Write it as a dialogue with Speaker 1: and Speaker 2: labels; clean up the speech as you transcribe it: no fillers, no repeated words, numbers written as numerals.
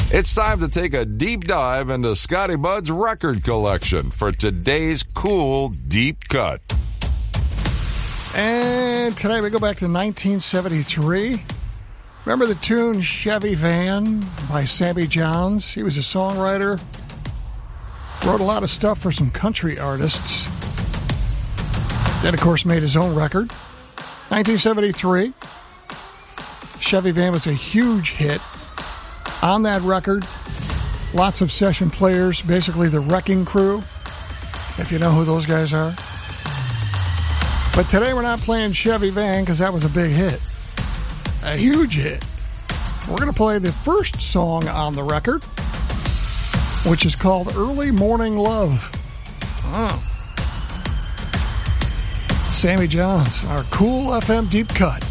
Speaker 1: It's time to take a deep dive into Scotty Bud's record collection for today's cool deep cut.
Speaker 2: And today we go back to 1973. Remember the tune Chevy Van by Sammy Johns? He was a songwriter. Wrote a lot of stuff for some country artists. Then, of course, made his own record. 1973. Chevy Van was a huge hit. On that record, lots of session players, basically the Wrecking Crew, if you know who those guys are. But today we're not playing Chevy Van because that was a big hit. A huge hit. We're going to play the first song on the record, which is called Early Morning Love. Oh. Sammy Johns, our cool FM deep cut.